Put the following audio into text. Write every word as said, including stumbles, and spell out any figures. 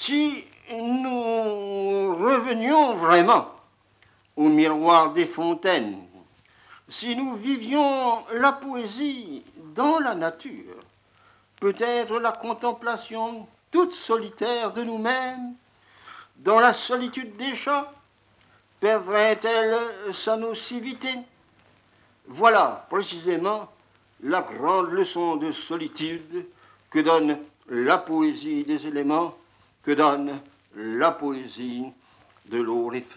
Si nous revenions vraiment au miroir des fontaines, si nous vivions la poésie dans la nature, peut-être la contemplation toute solitaire de nous-mêmes, dans la solitude des chats, perdrait-elle sa nocivité? Voilà précisément la grande leçon de solitude que donne la poésie des éléments, que donne la poésie de l'eau et feu.